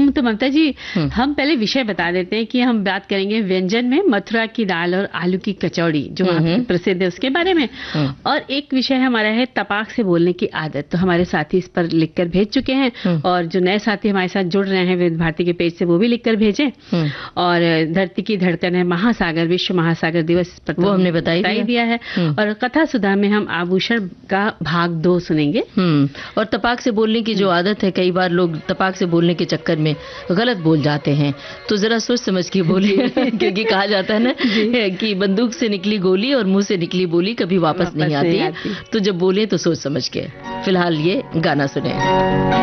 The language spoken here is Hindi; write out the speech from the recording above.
तो ममता जी, हम पहले विषय बता देते हैं कि हम बात करेंगे व्यंजन में मथुरा की दाल और आलू की कचौड़ी जो वहाँ की प्रसिद्ध है उसके बारे में। और एक विषय हमारा है तपाक से बोलने की आदत। तो हमारे साथी इस पर लिखकर भेज चुके हैं और जो नए साथी हमारे साथ जुड़ रहे हैं विविध भारती के पेज से वो भी लिखकर भेजें। और धरती की धड़कन है महासागर, विश्व महासागर दिवस पर वो हमने बता ही दिया है। और कथा सुधा में हम आभूषण का भाग 2 सुनेंगे। और तपाक से बोलने की जो आदत है, कई बार लोग तपाक से बोलने के चक्कर में गलत बोल जाते हैं, तो जरा सोच समझ के बोलिए क्योंकि कहा जाता है ना कि बंदूक से निकली गोली और मुंह से निकली बोली कभी वापस नहीं आती। तो जब बोले तो सोच समझ के। फिलहाल ये गाना सुने।